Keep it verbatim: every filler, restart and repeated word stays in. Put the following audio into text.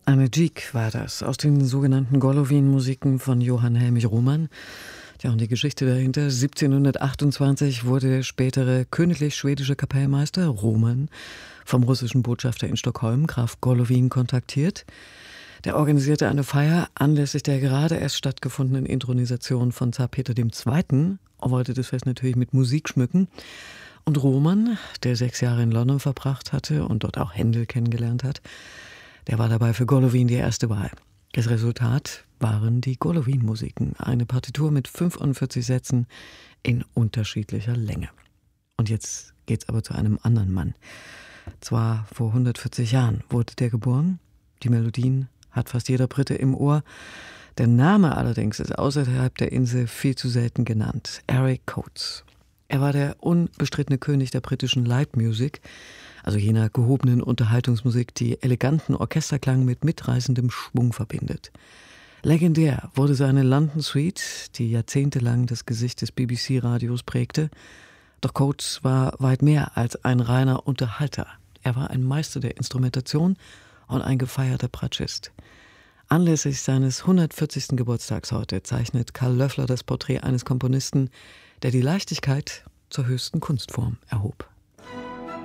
Eine Dzik war das, aus den sogenannten Golovin-Musiken von Johann Helmich Roman. Ja, und die Geschichte dahinter: siebzehnhundertachtundzwanzig wurde der spätere königlich schwedische Kapellmeister Roman vom russischen Botschafter in Stockholm, Graf Golovin, kontaktiert. Der organisierte eine Feier anlässlich der gerade erst stattgefundenen Inthronisation von Zar Peter der Zweite. Er wollte das Fest natürlich mit Musik schmücken. Und Roman, der sechs Jahre in London verbracht hatte und dort auch Händel kennengelernt hat, der war dabei für Golovin die erste Wahl. Das Resultat waren die Golovin-Musiken, eine Partitur mit fünfundvierzig Sätzen in unterschiedlicher Länge. Und jetzt geht's aber zu einem anderen Mann. Zwar vor hundertvierzig Jahren wurde der geboren, die Melodien hat fast jeder Brite im Ohr. Der Name allerdings ist außerhalb der Insel viel zu selten genannt: Eric Coates. Er war der unbestrittene König der britischen Light Music, also jener gehobenen Unterhaltungsmusik, die eleganten Orchesterklang mit mitreißendem Schwung verbindet. Legendär wurde seine London Suite, die jahrzehntelang das Gesicht des B B C-Radios prägte. Doch Coates war weit mehr als ein reiner Unterhalter. Er war ein Meister der Instrumentation und ein gefeierter Bratschist. Anlässlich seines hundertvierzigsten Geburtstags heute zeichnet Karl Löffler das Porträt eines Komponisten, der die Leichtigkeit zur höchsten Kunstform erhob.